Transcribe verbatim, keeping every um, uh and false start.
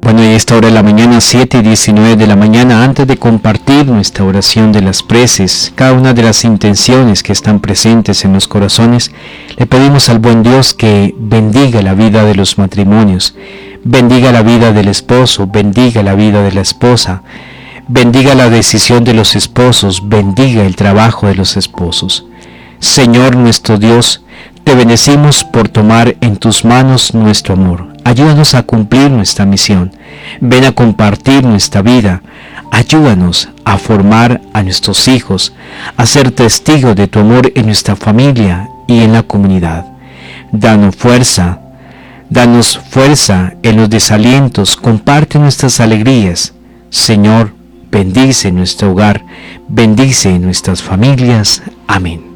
Bueno, y esta hora de la mañana, siete y diecinueve de la mañana, antes de compartir nuestra oración de las preces, cada una de las intenciones que están presentes en los corazones, le pedimos al buen Dios que bendiga la vida de los matrimonios, bendiga la vida del esposo, bendiga la vida de la esposa, bendiga la decisión de los esposos, bendiga el trabajo de los esposos. Señor nuestro Dios, te bendecimos por tomar en tus manos nuestro amor. Ayúdanos a cumplir nuestra misión. Ven a compartir nuestra vida. Ayúdanos a formar a nuestros hijos, a ser testigos de tu amor en nuestra familia y en la comunidad. Danos fuerza, danos fuerza en los desalientos, comparte nuestras alegrías. Señor, bendice nuestro hogar, bendice nuestras familias. Amén.